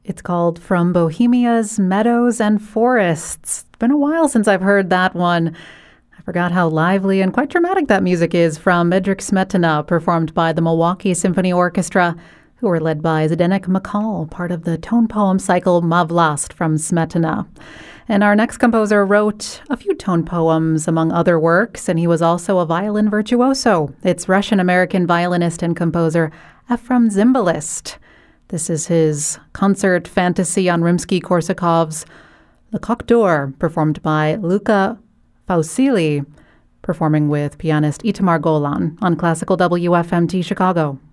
It's called From Bohemia's Meadows and Forests. It's been a while since I've heard that one. I forgot how lively and quite dramatic that music is from Bedřich Smetana, performed by the Milwaukee Symphony Orchestra, who were led by Zdeněk Makal, part of the tone poem cycle Má vlast from Smetana. And our next composer wrote a few tone poems, among other works, and he was also a violin virtuoso. It's Russian-American violinist and composer Efrem Zimbalist. This is his concert fantasy on Rimsky-Korsakov's Le Coq d'Or, performed by Luca Fausili, performing with pianist Itamar Golan on Classical WFMT Chicago.